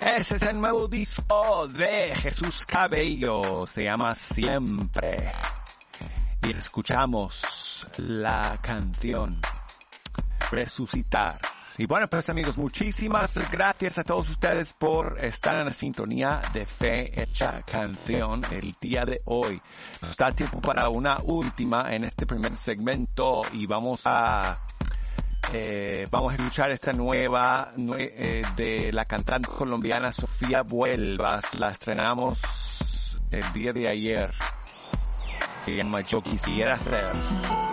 Ese es el nuevo disco de Jesús Cabello, se llama Siempre. Y escuchamos la canción Resucitar. Y bueno, pues amigos, muchísimas gracias a todos ustedes por estar en la sintonía de Fe Hecha Canción el día de hoy. Nos está tiempo para una última en este primer segmento y vamos a escuchar esta nueva de la cantante colombiana Sofía Vuelvas. La estrenamos el día de ayer. Se llama Yo Quisiera Ser.